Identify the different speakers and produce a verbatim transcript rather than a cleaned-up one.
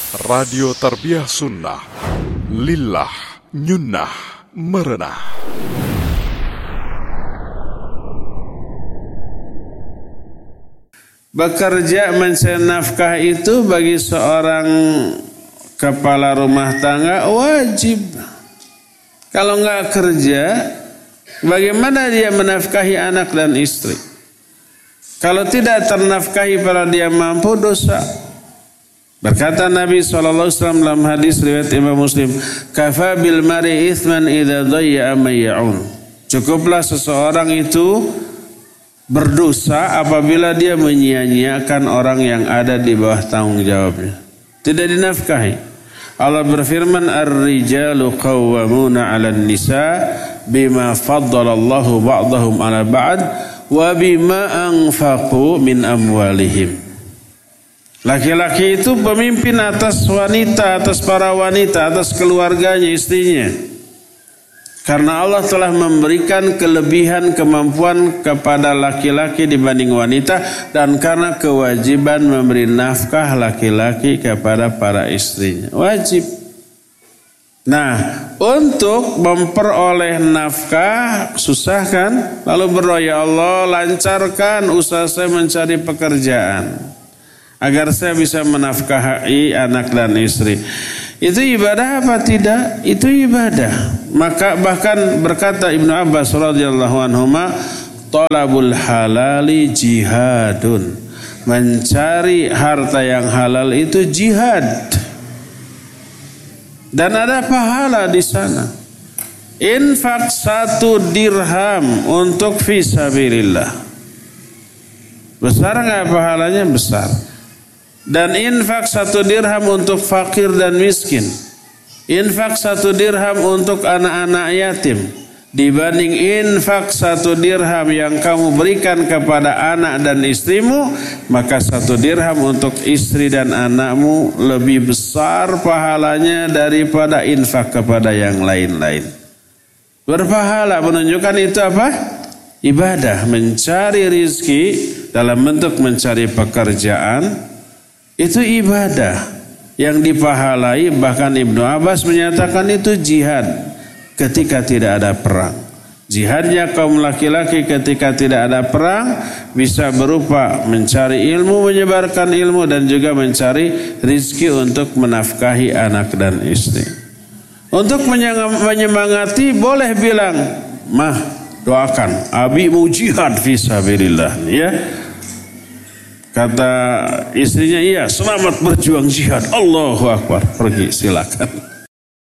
Speaker 1: Radio Tarbiyah Sunnah, Lillah, Nyunnah, Merenah.
Speaker 2: Bekerja mencari nafkah itu bagi seorang kepala rumah tangga wajib. Kalau nggak kerja, bagaimana dia menafkahi anak dan istri? Kalau tidak ternafkahi pada dia mampu, dosa. Berkata Nabi shallallahu alaihi wasallam dalam hadis riwayat Imam Muslim, "Kafa bil mar'i itsman idza dhayya may ya'un." Cukuplah seseorang itu berdosa apabila dia menyia-nyiakan orang yang ada di bawah tanggung jawabnya, tidak dinafkahi. Allah berfirman, "Ar-rijalu qawwamuna 'alan nisa bima faddalallahu ba'dahum 'ala ba'd wa bima anfaqu min amwalihim." Laki-laki itu pemimpin atas wanita, atas para wanita, atas keluarganya, istrinya. Karena Allah telah memberikan kelebihan kemampuan kepada laki-laki dibanding wanita, dan karena kewajiban memberi nafkah laki-laki kepada para istrinya. Wajib. Nah, untuk memperoleh nafkah susah kan? Lalu berdoa, "Ya Allah, lancarkan usaha saya mencari pekerjaan agar saya bisa menafkahi anak dan istri." Itu ibadah apa tidak? Itu ibadah. Maka bahkan berkata Ibnu Abbas radhiyallahu anhuma, "Talabul halali jihadun." Mencari harta yang halal itu jihad. Dan ada pahala di sana. Infak satu dirham untuk fisabilillah. Besar enggak pahalanya? Besar. Dan infak satu dirham untuk fakir dan miskin, infak satu dirham untuk anak-anak yatim, dibanding infak satu dirham yang kamu berikan kepada anak dan istrimu, maka satu dirham untuk istri dan anakmu lebih besar pahalanya daripada infak kepada yang lain-lain. Berpahala, menunjukkan itu apa? Ibadah. Mencari rizki dalam bentuk mencari pekerjaan, itu ibadah yang dipahalai. Bahkan Ibnu Abbas menyatakan itu jihad ketika tidak ada perang. Jihadnya kaum laki-laki ketika tidak ada perang bisa berupa mencari ilmu, menyebarkan ilmu, dan juga mencari rizki untuk menafkahi anak dan istri. Untuk menyemangati boleh bilang, "Mah, doakan, abi mau jihad fisabilillah," ya. Kata istrinya, "Iya, selamat berjuang jihad." Allahu Akbar. Pergi, silakan.